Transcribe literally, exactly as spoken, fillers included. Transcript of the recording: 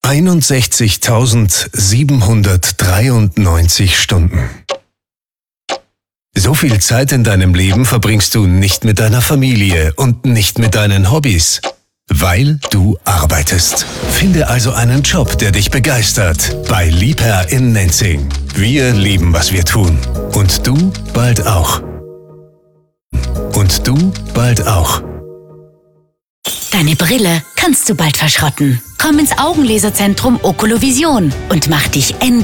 einundsechzigtausendsiebenhundertdreiundneunzig Stunden. So viel Zeit in deinem Leben verbringst du nicht mit deiner Familie und nicht mit deinen Hobbys, weil du arbeitest. Finde also einen Job, der dich begeistert, bei Liebherr in Nenzing. Wir lieben, was wir tun. Und du bald auch. Und du bald auch. Deine Brille kannst du bald verschrotten. Komm ins Augenlaserzentrum Oculovision und mach dich endlich